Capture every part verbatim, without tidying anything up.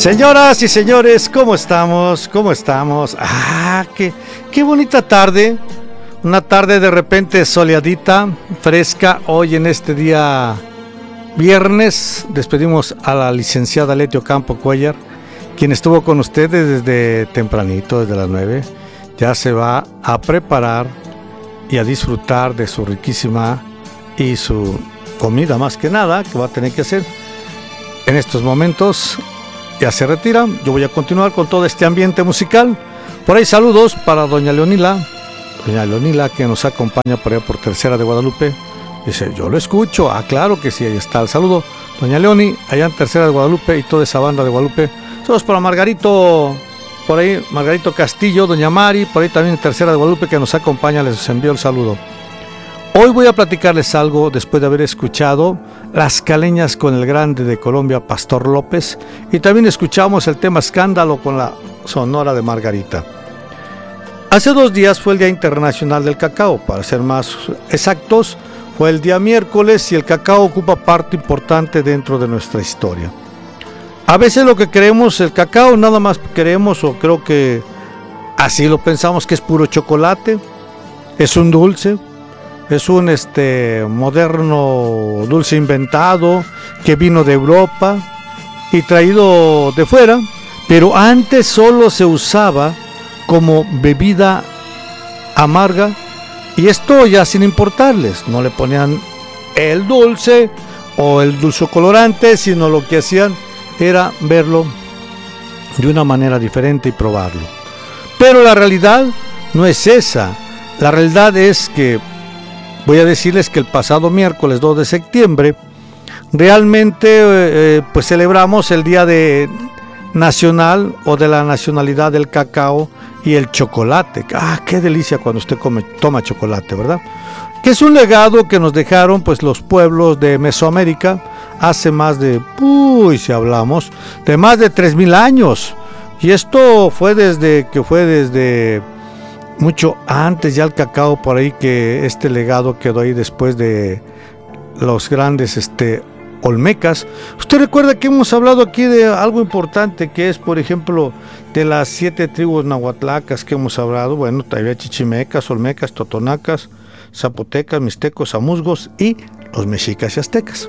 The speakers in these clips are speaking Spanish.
Señoras y señores, ¿cómo estamos? ¿Cómo estamos? Ah, qué, qué bonita tarde. Una tarde de repente soleadita, fresca. Hoy en este día viernes despedimos a la licenciada Leti Ocampo Cuellar, quien estuvo con ustedes desde tempranito, desde las nueve. Ya se va a preparar y a disfrutar de su riquísima y su comida, más que nada, que va a tener que hacer. En estos momentos ya se retira. Yo voy a continuar con todo este ambiente musical. Por ahí saludos para doña Leonila, doña Leonila que nos acompaña por allá por Tercera de Guadalupe. Dice, yo lo escucho. Ah, claro que sí, ahí está el saludo. Doña Leoni, allá en Tercera de Guadalupe y toda esa banda de Guadalupe. Saludos para Margarito, por ahí Margarito Castillo, doña Mari, por ahí también en Tercera de Guadalupe que nos acompaña, les envío el saludo. Hoy voy a platicarles algo después de haber escuchado Las Caleñas con el grande de Colombia, Pastor López, y también escuchamos el tema Escándalo con la Sonora de Margarita. Hace dos días fue el Día Internacional del Cacao, para ser más exactos, fue el día miércoles y el cacao ocupa parte importante dentro de nuestra historia. A veces lo que creemos, el cacao, nada más creemos o creo que así lo pensamos que es puro chocolate, es un dulce, es un este moderno dulce inventado que vino de Europa y traído de fuera, pero antes solo se usaba como bebida amarga y esto ya sin importarles, no le ponían el dulce o el dulce colorante, sino lo que hacían era verlo de una manera diferente y probarlo. Pero la realidad no es esa, la realidad es que voy a decirles que el pasado miércoles dos de septiembre realmente eh, pues celebramos el Día de Nacional o de la Nacionalidad del Cacao y el chocolate. Ah, qué delicia cuando usted come, toma chocolate, ¿verdad? Que es un legado que nos dejaron pues los pueblos de Mesoamérica hace más de, uy, si hablamos, de más de tres mil años. Y esto fue desde que fue desde mucho antes ya el cacao, por ahí que este legado quedó ahí después de los grandes este olmecas. Usted recuerda que hemos hablado aquí de algo importante que es, por ejemplo, de las siete tribus nahuatlacas que hemos hablado. Bueno, había chichimecas, olmecas, totonacas, zapotecas, mixtecos, amuzgos y los mexicas y aztecas.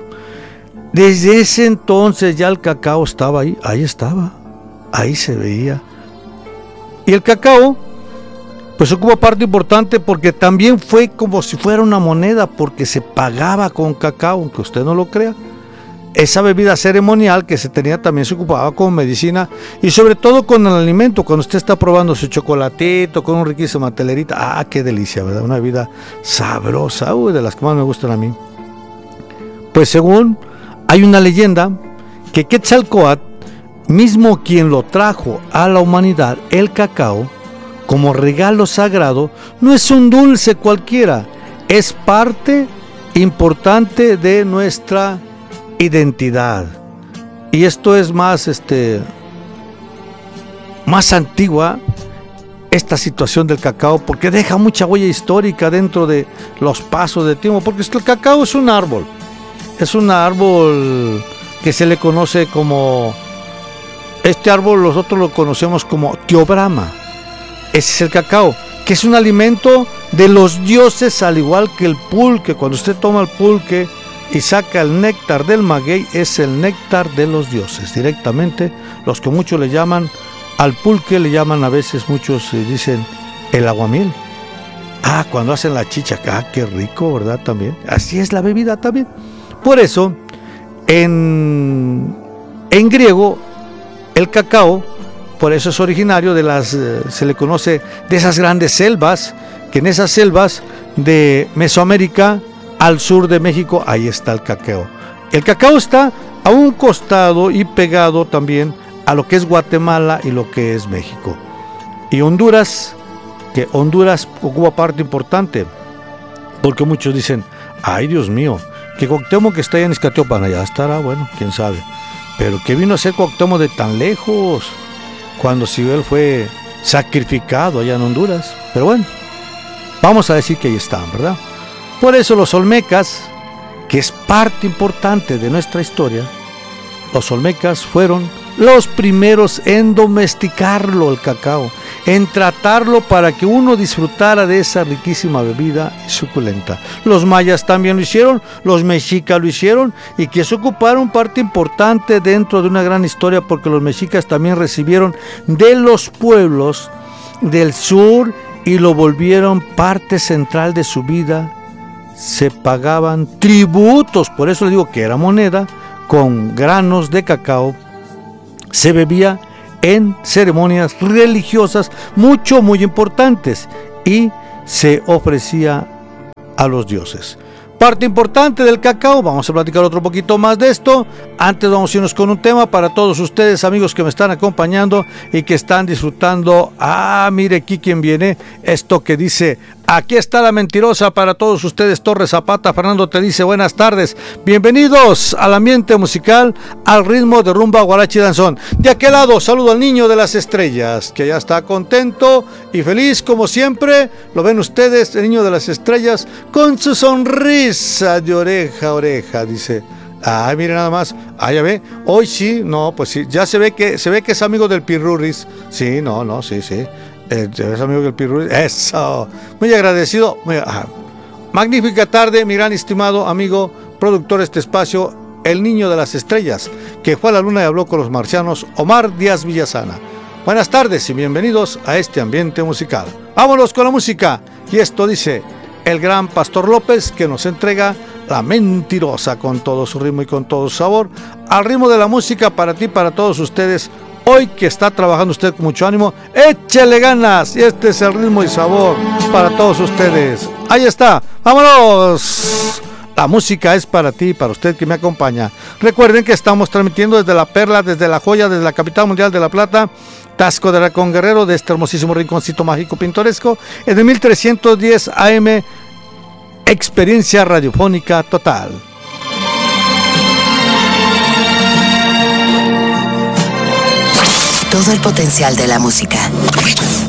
Desde ese entonces ya el cacao estaba ahí, ahí estaba, ahí se veía. Y el cacao pues ocupa parte importante porque también fue como si fuera una moneda, porque se pagaba con cacao, aunque usted no lo crea. Esa bebida ceremonial que se tenía también se ocupaba como medicina y sobre todo con el alimento, cuando usted está probando su chocolatito con un riquísima telerita. Ah, qué delicia, ¿verdad? Una bebida sabrosa, uy, de las que más me gustan a mí. Pues según hay una leyenda que Quetzalcóatl, mismo quien lo trajo a la humanidad, el cacao, como regalo sagrado, no es un dulce cualquiera, es parte importante de nuestra identidad. Y esto es más este más antigua esta situación del cacao, porque deja mucha huella histórica dentro de los pasos de tiempo, porque el cacao es un árbol, es un árbol que se le conoce como, este árbol nosotros lo conocemos como teobrama. Ese es el cacao, que es un alimento de los dioses, al igual que el pulque. Cuando usted toma el pulque y saca el néctar del maguey, es el néctar de los dioses, directamente. Los que muchos le llaman al pulque, le llaman a veces, muchos eh, dicen el aguamiel. Ah, cuando hacen la chicha, ah, qué rico, ¿verdad? También, así es la bebida también. Por eso, en, en griego, el cacao, por eso es originario de las, eh, se le conoce de esas grandes selvas, que en esas selvas de Mesoamérica al sur de México, ahí está el cacao. El cacao está a un costado y pegado también a lo que es Guatemala y lo que es México. Y Honduras, que Honduras ocupa parte importante, porque muchos dicen, ay Dios mío, que Cuauhtémoc que está allá en Izcatiopan, allá estará, bueno, quién sabe. Pero ¿qué vino a ser Cuauhtémoc de tan lejos? Cuando si él fue sacrificado allá en Honduras. Pero bueno, vamos a decir que ahí están, ¿verdad? Por eso los olmecas, que es parte importante de nuestra historia, los olmecas fueron los primeros en domesticarlo, el cacao, en tratarlo para que uno disfrutara de esa riquísima bebida suculenta. Los mayas también lo hicieron, los mexicas lo hicieron, y que se ocuparon parte importante dentro de una gran historia, porque los mexicas también recibieron de los pueblos del sur y lo volvieron parte central de su vida. Se pagaban tributos, por eso le digo que era moneda, con granos de cacao. Se bebía en ceremonias religiosas mucho, muy importantes, y se ofrecía a los dioses. Parte importante del cacao, vamos a platicar otro poquito más de esto. Antes vamos a irnos con un tema para todos ustedes, amigos que me están acompañando y que están disfrutando. Ah, mire aquí quién viene, esto que dice: aquí está la mentirosa para todos ustedes. Torres Zapata, Fernando te dice buenas tardes, bienvenidos al ambiente musical, al ritmo de rumba, guarachi, danzón. De aquel lado, saludo al niño de las estrellas, que ya está contento y feliz como siempre. Lo ven ustedes, el niño de las estrellas, con su sonrisa de oreja a oreja, dice. Ay, mire nada más. Ah, ya ve. Hoy sí, no, pues sí. Ya se ve que se ve que es amigo del Pirurris. Sí, no, no, sí, sí. Eh, es amigo del Pirurris. Eso. Muy agradecido. Muy, ah. Magnífica tarde, mi gran estimado amigo, productor de este espacio, el niño de las estrellas, que fue a la luna y habló con los marcianos, Omar Díaz Villasana. Buenas tardes y bienvenidos a este ambiente musical. Vámonos con la música. Y esto dice el gran Pastor López, que nos entrega La Mentirosa, con todo su ritmo y con todo su sabor, al ritmo de la música para ti, para todos ustedes. Hoy que está trabajando usted con mucho ánimo, échele ganas, y este es el ritmo y sabor para todos ustedes. Ahí está, vámonos. La música es para ti, para usted que me acompaña. Recuerden que estamos transmitiendo desde La Perla, desde La Joya, desde la capital mundial de La Plata, Tasco de Racón Guerrero, de este hermosísimo rinconcito mágico pintoresco, en el mil trescientos diez A M, experiencia radiofónica total. Todo el potencial de la música